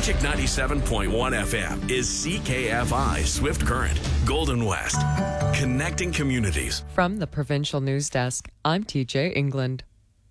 Magic 97.1 FM is CKFI Swift Current, Golden West. Connecting communities. From the Provincial News Desk, I'm TJ England.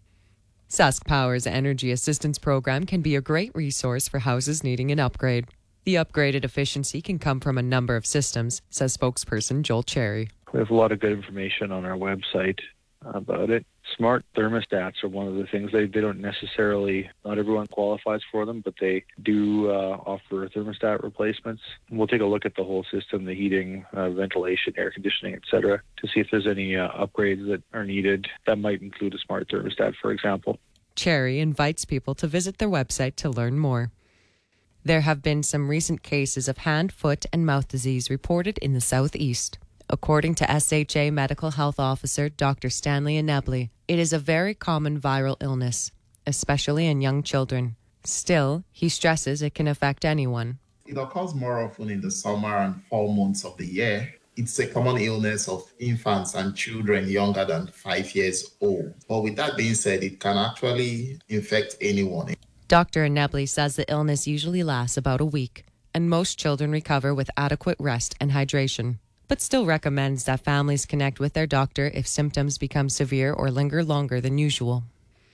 Sask Power's Energy Assistance Program can be a great resource for houses needing an upgrade. The upgraded efficiency can come from a number of systems, says spokesperson Joel Cherry. We have a lot of good information on our website about it. Smart thermostats are one of the things. They don't necessarily, not everyone qualifies for them, but they do offer thermostat replacements. We'll take a look at the whole system, the heating, ventilation, air conditioning, etc., to see if there's any upgrades that are needed. That might include a smart thermostat, for example. Cherry invites people to visit their website to learn more. There have been some recent cases of hand, foot and mouth disease reported in the southeast. According to SHA Medical Health Officer Dr. Stanley Inebley, it is a very common viral illness, especially in young children. Still, he stresses it can affect anyone. It occurs more often in the summer and fall months of the year. It's a common illness of infants and children younger than 5 years old. But with that being said, it can actually infect anyone. Dr. Inebley says the illness usually lasts about a week, and most children recover with adequate rest and hydration, but still recommends that families connect with their doctor if symptoms become severe or linger longer than usual.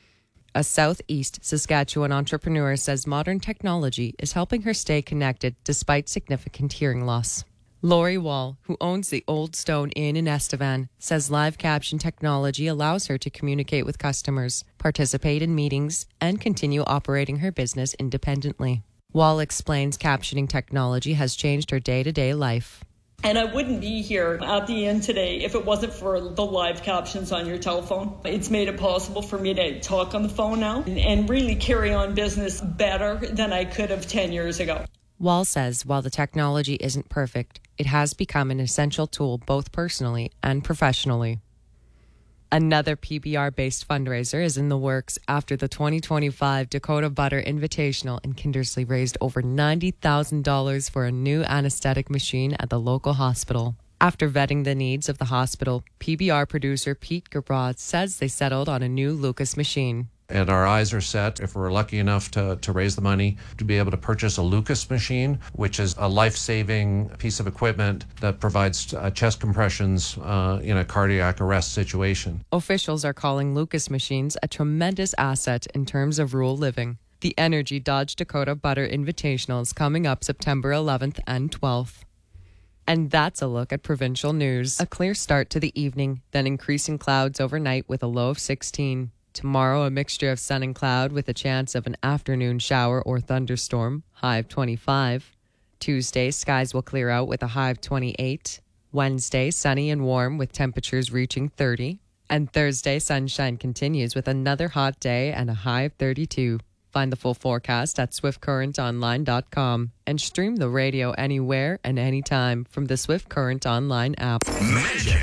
A Southeast Saskatchewan entrepreneur says modern technology is helping her stay connected despite significant hearing loss. Lori Wall, who owns the Old Stone Inn in Estevan, says live caption technology allows her to communicate with customers, participate in meetings, and continue operating her business independently. Wall explains captioning technology has changed her day-to-day life. And I wouldn't be here at the inn today if it wasn't for the live captions on your telephone. It's made it possible for me to talk on the phone now and really carry on business better than I could have 10 years ago. Wall says while the technology isn't perfect, it has become an essential tool both personally and professionally. Another PBR-based fundraiser is in the works after the 2025 Dakota Butter Invitational in Kindersley raised over $90,000 for a new anesthetic machine at the local hospital. After vetting the needs of the hospital, PBR producer Pete Gebrod says they settled on a new Lucas machine. And our eyes are set, if we're lucky enough to raise the money, to be able to purchase a Lucas machine, which is a life-saving piece of equipment that provides chest compressions in a cardiac arrest situation. Officials are calling Lucas machines a tremendous asset in terms of rural living. The Energy Dodge Dakota Butter Invitational is coming up September 11th and 12th. And that's a look at provincial news. A clear start to the evening, then increasing clouds overnight with a low of 16. Tomorrow, a mixture of sun and cloud with a chance of an afternoon shower or thunderstorm, high of 25. Tuesday, skies will clear out with a high of 28. Wednesday, sunny and warm with temperatures reaching 30. And Thursday, sunshine continues with another hot day and a high of 32. Find the full forecast at swiftcurrentonline.com and stream the radio anywhere and anytime from the Swift Current Online app. Magic